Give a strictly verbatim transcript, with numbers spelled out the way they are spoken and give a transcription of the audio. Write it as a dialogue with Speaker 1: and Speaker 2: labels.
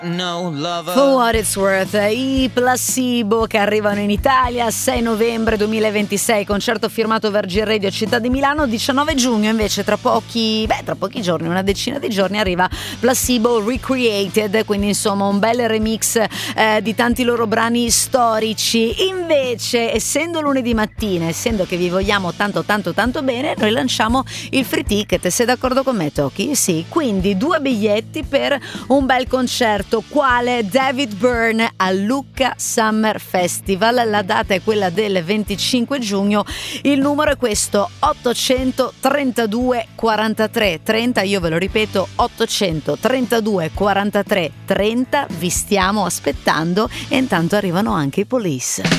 Speaker 1: No lover.
Speaker 2: For what it's worth, i Placebo che arrivano in Italia sei novembre duemilaventisei, concerto firmato Virgin Radio Città di Milano. Diciannove giugno invece, tra pochi beh tra pochi giorni, una decina di giorni, arriva Placebo Recreated, quindi insomma un bel remix eh, di tanti loro brani storici. Invece, essendo lunedì mattina, essendo che vi vogliamo tanto tanto tanto bene, noi lanciamo il free ticket. Sei d'accordo con me, Toki? Sì, quindi due biglietti per un bel concerto. Quale? David Byrne al Lucca Summer Festival. La data è quella del venticinque giugno. Il numero è questo: ottocentotrentadue quarantatré trenta. Io ve lo ripeto, ottocentotrentadue quarantatré trenta. Vi stiamo aspettando e intanto arrivano anche i Police.